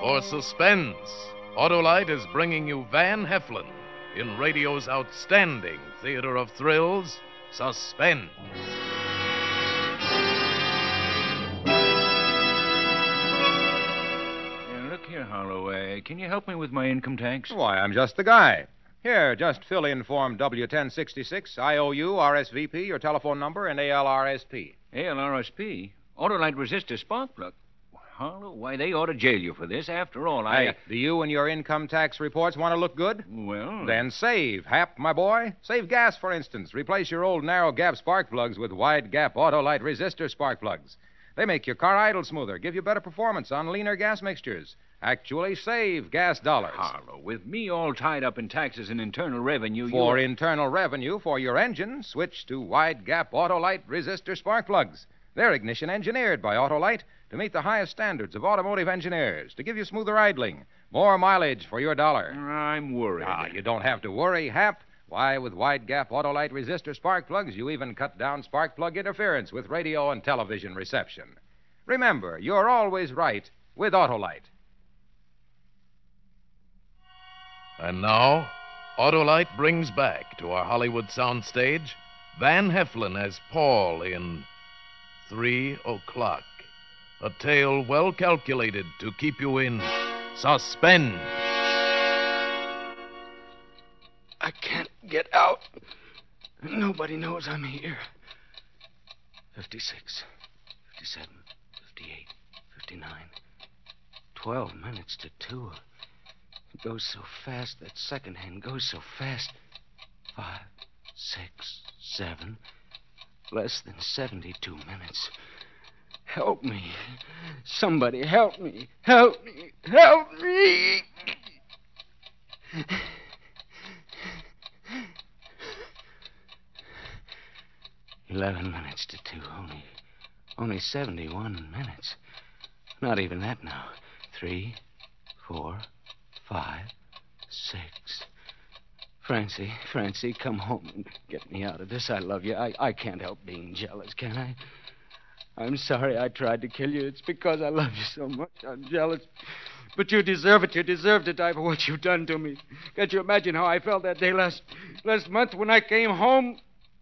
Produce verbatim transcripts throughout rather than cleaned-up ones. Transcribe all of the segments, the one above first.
or suspense, Autolite is bringing you Van Heflin in radio's outstanding theater of thrills, Suspense. Yeah, look here, Holloway. Can you help me with my income tax? Why, I'm just the guy. Here, just fill in Form W ten sixty-six, I O U, R S V P, your telephone number, and A L R S P. A L R S P? Autolite resistor spark plug. Harlow, why, they ought to jail you for this. After all, I... Hey, uh... do you and your income tax reports want to look good? Well... Then save, Hap, my boy. Save gas, for instance. Replace your old narrow-gap spark plugs with wide-gap Autolite resistor spark plugs. They make your car idle smoother, give you better performance on leaner gas mixtures. Actually save gas dollars. Harlow, with me all tied up in taxes and internal revenue... For you're... internal revenue for your engine, switch to wide-gap Autolite resistor spark plugs. They're ignition engineered by Autolite to meet the highest standards of automotive engineers, to give you smoother idling, more mileage for your dollar. I'm worried. Ah, you don't have to worry, Hap. Why, with wide-gap Autolite resistor spark plugs, you even cut down spark plug interference with radio and television reception. Remember, you're always right with Autolite. And now, Autolite brings back to our Hollywood soundstage Van Heflin as Paul in Three O'Clock. A tale well calculated to keep you in suspense. I can't get out. Nobody knows I'm here. Fifty-six, fifty-seven, fifty-eight, fifty-nine. Twelve minutes to two. It goes so fast. That second hand goes so fast. Five, six, seven. Less than seventy-two minutes. Help me. Somebody help me. Help me. Help me. Eleven minutes to two. Only, only seventy-one minutes. Not even that now. Three, four, five, six. Francie, Francie, come home and get me out of this. I love you. I, I can't help being jealous, can I? I'm sorry I tried to kill you. It's because I love you so much. I'm jealous. But you deserve it. You deserve to die for what you've done to me. Can't you imagine how I felt that day last last month when I came home?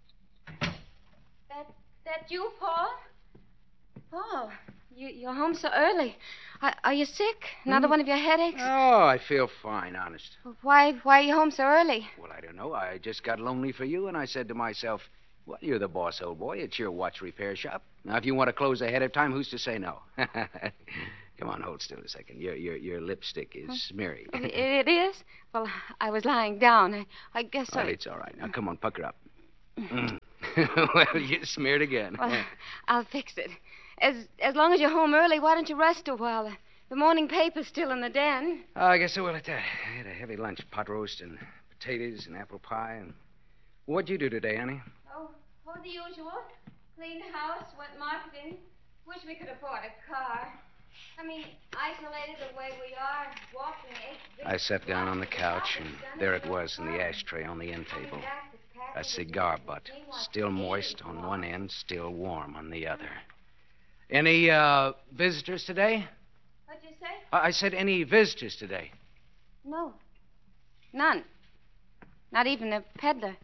That that you, Paul? Paul, you, you're home so early. Are, are you sick? Another hmm? one of your headaches? Oh, I feel fine, honest. Why, why are you home so early? Well, I don't know. I just got lonely for you, and I said to myself, well, you're the boss, old boy. It's your watch repair shop. Now, if you want to close ahead of time, who's to say no? Come on, hold still a second. Your your your lipstick is smeary. It, it is? Well, I was lying down. I, I guess well, I... it's all right. Now, come on, pucker up. Mm. Well, you smeared again. Well, I'll fix it. As as long as you're home early, why don't you rest a while? The morning paper's still in the den. Oh, I guess I will at that. I had a heavy lunch. Pot roast and potatoes and apple pie. And what'd you do today, Annie? Oh, oh, the usual. Cleaned the house, went marketing. Wish we could afford a car. I mean, isolated the way we are, walking eight... I sat down on the couch, and there it was in the ashtray on the end table. A cigar butt, still moist on one end, still warm on the other. Any, uh, visitors today? What'd you say? I said any visitors today. No. None. Not even a peddler.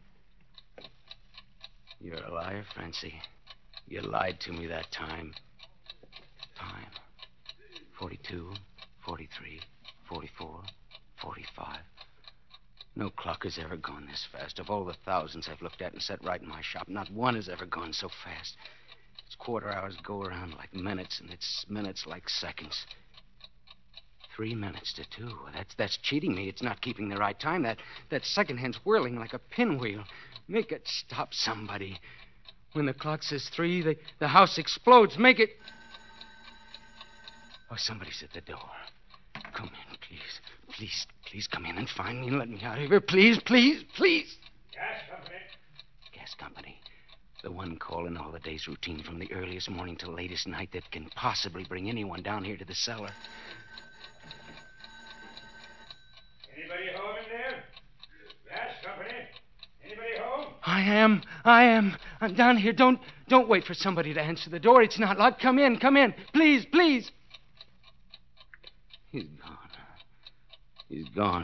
You're a liar, Francie. You lied to me that time. Time. Forty-two, forty-three, forty-four, forty-five. No clock has ever gone this fast. Of all the thousands I've looked at and set right in my shop, not one has ever gone so fast. Its quarter hours go around like minutes, and its minutes like seconds. Three minutes to two. That's that's cheating me. It's not keeping the right time. That that second hand's whirling like a pinwheel. Make it stop, somebody. When the clock says three, the, the house explodes. Make it... Oh, somebody's at the door. Come in, please. Please, please come in and find me and let me out of here. Please, please, please. Gas company. Gas company. The one call in all the day's routine from the earliest morning till latest night that can possibly bring anyone down here to the cellar. Anybody home in there? Gas company. Anybody home? I am. I am. I'm down here. Don't don't wait for somebody to answer the door. It's not locked. Come in. Come in. Please, please. He's gone. He's gone.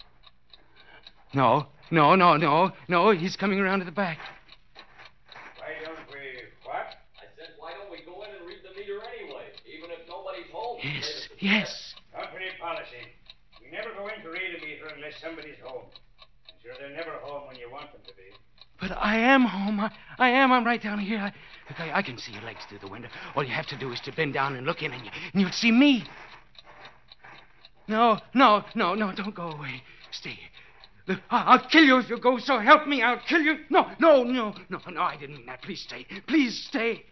No, no, no, no, no. He's coming around to the back. Why don't we what? I said, why don't we go in and read the meter anyway, even if nobody's home? Yes, yes. Company policy. We never go in to read a meter unless somebody's home. I'm sure they're never home when you want them to be. But I am home. I, I am. I'm right down here. I, look, I, I can see your legs through the window. All you have to do is to bend down and look in, and, you, and you'll see me. No, no, no, no, don't go away. Stay. Look, I- I'll kill you if you go, so help me. I'll kill you. No, no, no, no, no, I didn't mean that. Please stay. Please stay.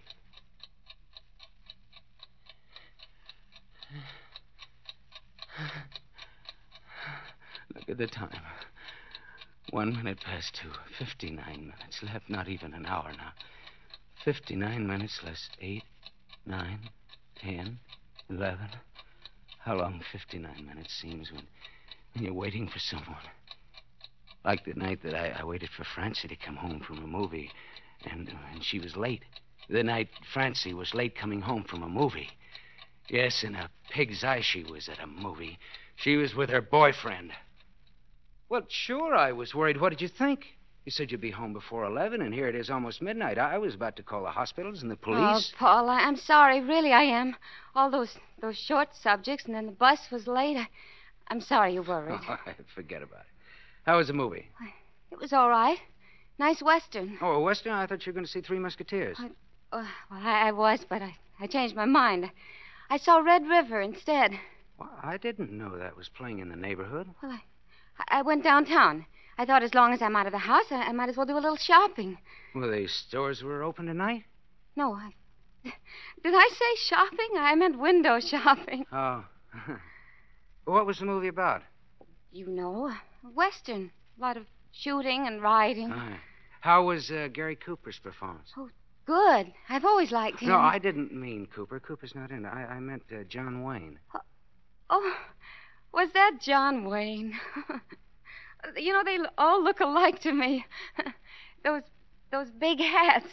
Look at the time. One minute past two. Fifty-nine minutes left. Not even an hour now. Fifty-nine minutes less eight, nine, ten, eleven. How long fifty-nine minutes seems when, when you're waiting for someone. Like the night that I, I waited for Francie to come home from a movie, and, and she was late. The night Francie was late coming home from a movie. Yes, in a pig's eye she was at a movie. She was with her boyfriend. Well, sure, I was worried. What did you think? You said you'd be home before eleven, and here it is almost midnight. I, I was about to call the hospitals and the police. Oh, Paul, I, I'm sorry. Really, I am. All those those short subjects, and then the bus was late. I, I'm sorry you worried. Oh, forget about it. How was the movie? It was all right. Nice Western. Oh, a Western? I thought you were going to see Three Musketeers. I, uh, well, I, I was, but I, I changed my mind. I saw Red River instead. Well, I didn't know that was playing in the neighborhood. Well, I, I went downtown. I thought as long as I'm out of the house, I, I might as well do a little shopping. Well, the stores were open tonight? No, I... Did I say shopping? I meant window shopping. Oh. What was the movie about? You know, a Western. A lot of shooting and riding. Oh. How was uh, Gary Cooper's performance? Oh, good. I've always liked him. No, I didn't mean Cooper. Cooper's not in it. I, I meant uh, John Wayne. Oh, was that John Wayne? You know, they all look alike to me. those those big hats.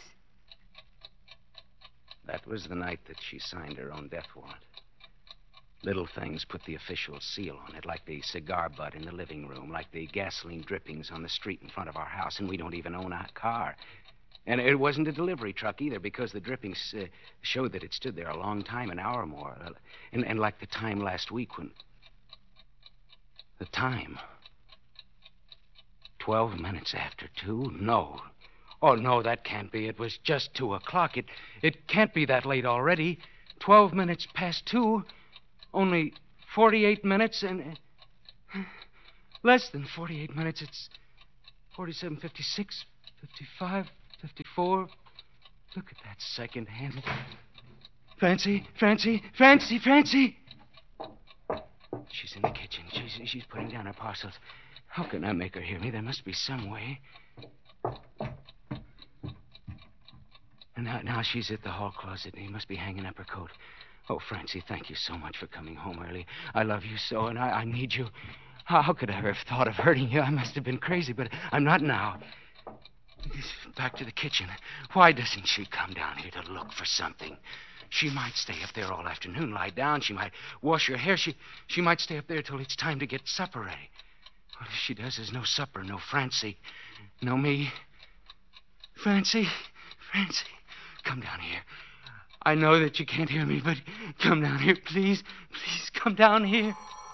That was the night that she signed her own death warrant. Little things put the official seal on it, like the cigar butt in the living room, like the gasoline drippings on the street in front of our house, and we don't even own a car. And it wasn't a delivery truck either, because the drippings uh, showed that it stood there a long time, an hour or more. Uh, and, and like the time last week when... The time... Twelve minutes after two? No. Oh, no, that can't be. It was just two o'clock. It, it can't be that late already. Twelve minutes past two. Only forty-eight minutes and... Uh, less than forty-eight minutes. It's forty-seven, fifty-six, fifty-five, fifty-four. Look at that second hand. Francie, Francie, Francie, Francie! She's in the kitchen. She's, she's putting down her parcels. How can I make her hear me? There must be some way. And now, now she's at the hall closet, and he must be hanging up her coat. Oh, Francie, thank you so much for coming home early. I love you so, and I, I need you. How, how could I ever have thought of hurting you? I must have been crazy, but I'm not now. Back to the kitchen. Why doesn't she come down here to look for something? She might stay up there all afternoon, lie down. She might wash her hair. She, she might stay up there till it's time to get supper ready. What if she does? There's no supper, no Francie, no me. Francie, Francie, come down here. I know that you can't hear me, but come down here, please. Please, come down here.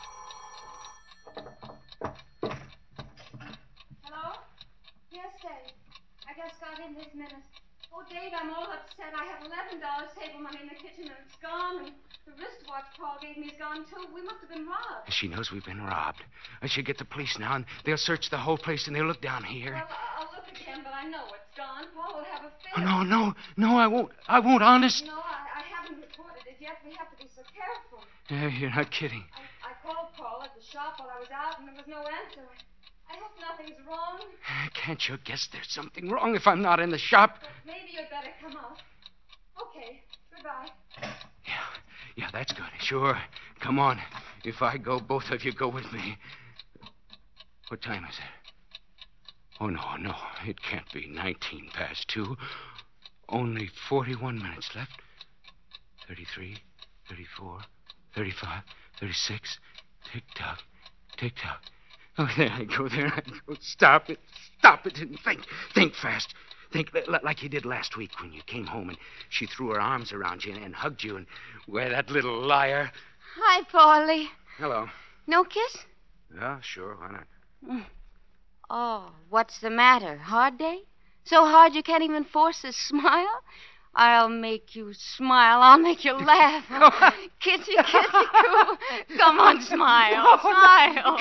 Hello? Yes, Dave. I just got in this minute. Oh, Dave, I'm all upset. I have eleven dollars table money in the kitchen, and it's gone, and the wristwatch Paul gave me is gone, too. We must have been robbed. She knows we've been robbed. I should get the police now, and they'll search the whole place, and they'll look down here. Well, I'll look again, but I know it's gone. Paul will have a fit. Oh, no, no, no, I won't. I won't, honest. No, I, I haven't reported it yet. We have to be so careful. Uh, you're not kidding. I, I called Paul at the shop while I was out, and there was no answer. I hope nothing's wrong. Can't you guess there's something wrong if I'm not in the shop? But maybe you'd better come out. Okay, goodbye. Yeah, yeah, that's good. Sure. Come on. If I go, both of you go with me. What time is it? Oh, no, no. It can't be nineteen past two. Only forty-one minutes left. thirty-three, thirty-four, thirty-five, thirty-six. Tick-tock, tick-tock. Oh, there I go, there I go. Stop it, stop it, and think, think fast. Think li- like you did last week when you came home and she threw her arms around you and, and hugged you and, well, that little liar. Hi, Paulie. Hello. No kiss? Yeah, sure, why not? Oh, what's the matter? Hard day? So hard you can't even force a smile? I'll make you smile. I'll make you laugh. Kissy, kissy, coo. Come on, smile. Smile.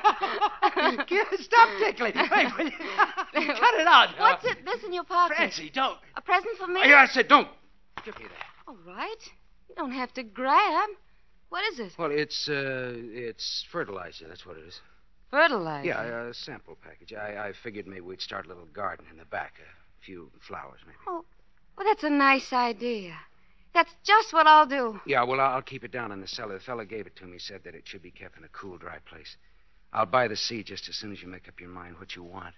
Stop tickling. Wait, will you? Cut it out. What's it? This in your pocket? Francie, don't. A present for me? Yeah, I said don't. Give me that. All right. You don't have to grab. What is it? Well, it's, uh, it's fertilizer. That's what it is. Fertilizer. Yeah, a sample package. I, I figured maybe we'd start a little garden in the back. A few flowers, maybe. Oh, well, that's a nice idea. That's just what I'll do. Yeah, well, I'll keep it down in the cellar. The fellow gave it to me, said that it should be kept in a cool, dry place. I'll buy the seed just as soon as you make up your mind what you want.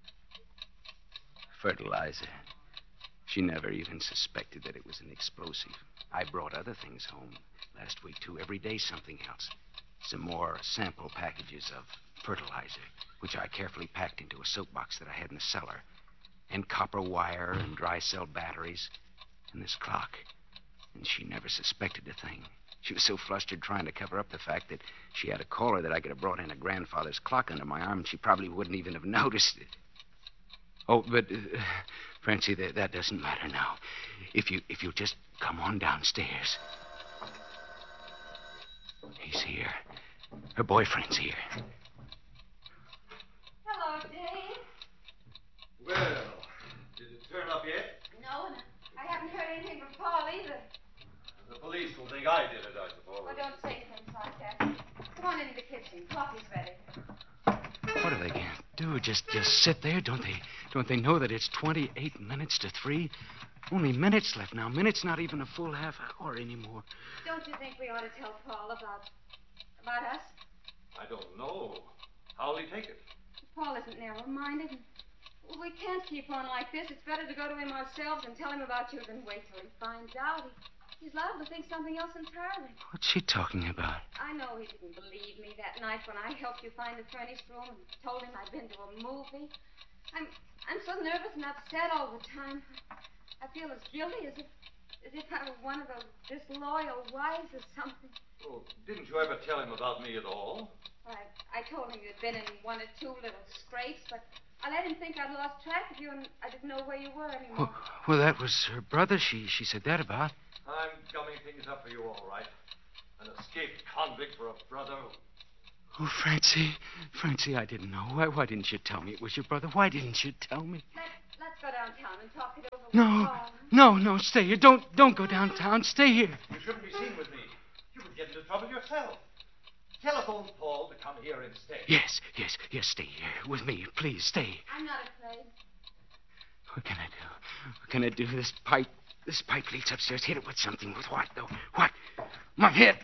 Fertilizer. She never even suspected that it was an explosive. I brought other things home last week, too. Every day, something else. Some more sample packages of fertilizer, which I carefully packed into a soap box that I had in the cellar. And copper wire and dry cell batteries. And this clock. And she never suspected a thing. She was so flustered trying to cover up the fact that she had a caller that I could have brought in a grandfather's clock under my arm, she probably wouldn't even have noticed it. Oh, but, uh, Francie, that, that doesn't matter now. If you, if you'll just come on downstairs. He's here. Her boyfriend's here. Hello, Dave. Well, did it turn up yet? No, and I haven't heard anything from Paul either. The police will think I did it, I suppose. Well, don't say things like that. Come on into the kitchen. Coffee's ready. What are they going to do? Just, just sit there? Don't they, don't they know that it's twenty-eight minutes to three? Only minutes left now. Minutes, not even a full half hour anymore. Don't you think we ought to tell Paul about about us? I don't know. How'll he take it? Paul isn't narrow-minded. Well, we can't keep on like this. It's better to go to him ourselves and tell him about you than wait till he finds out. He, he's liable to think something else entirely. What's she talking about? I know he didn't believe me that night when I helped you find the furnished room and told him I'd been to a movie. I'm I'm so nervous and upset all the time. I feel as guilty as if as if I were one of those disloyal wives or something. Oh, didn't you ever tell him about me at all? I I told him you'd been in one or two little scrapes, but I let him think I'd lost track of you and I didn't know where you were anymore. Well, well, that was her brother she, she said that about. I'm gumming things up for you all right. An escaped convict for a brother. Oh, Francie, Francie, I didn't know. Why, why didn't you tell me it was your brother? Why didn't you tell me? Let, let's go downtown and talk it over with No, Paul. no, no, stay here. Don't, don't go downtown. Stay here. You shouldn't be seen with me. You would get into trouble yourself. Telephone Paul to come here instead. Yes, yes, yes, stay here with me. Please, stay. I'm not afraid. What can I do? What can I do? This pipe, this pipe leads upstairs. Hit it with something. With what, though? What? My head.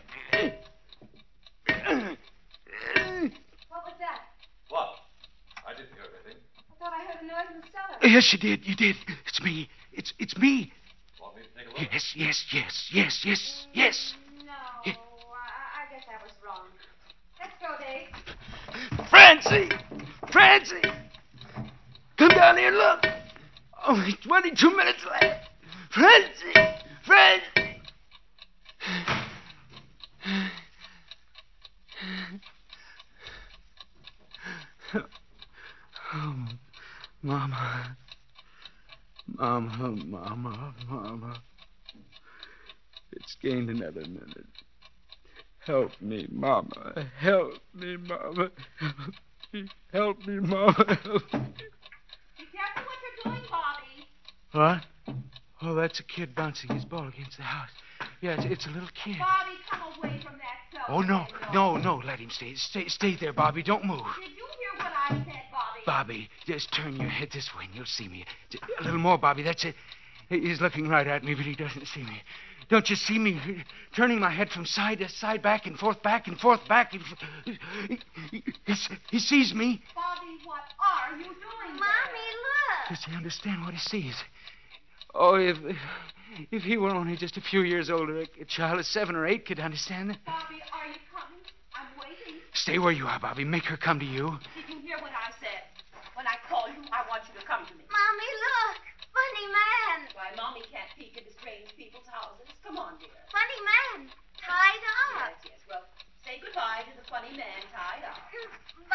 What was that? What? I didn't hear anything. I thought I heard a noise in the cellar. Yes, you did. You did. It's me. It's it's me. Want me to take a look? Yes, yes, yes, yes, yes, yes. No, I, I guess I was wrong. Let's go, Dave. Francie! Francie! Come down here and look. Only twenty-two minutes left. Francie! Francie! Oh, Mama. Mama, Mama, Mama. It's gained another minute. Help me, Mama. Help me, Mama. Help me, Help me Mama. Help me. Be careful what you're doing, Bobby. What? Oh, that's a kid bouncing his ball against the house. Yeah, it's, it's a little kid. Bobby, come away from that cellar. Oh, no, no, no, let him stay. Stay, stay there, Bobby. Don't move. Did you hear what I said, Bobby? Bobby, just turn your head this way and you'll see me. Just a little more, Bobby. That's it. He's looking right at me, but he doesn't see me. Don't you see me turning my head from side to side, back and forth, back and forth, back and forth? He, he, he, he sees me. Bobby, what are you doing? Mommy, look. Does he understand what he sees? Oh, if If he were only just a few years older, a, a child of seven or eight could understand it. Bobby, are you coming? I'm waiting. Stay where you are, Bobby. Make her come to you. Did you hear what I said? When I call you, I want you to come to me. Mommy, look. Funny man. Why, Mommy can't peek into strange people's houses. Come on, dear. Funny man. Tied up. Yes, yes. Well, say goodbye to the funny man tied up.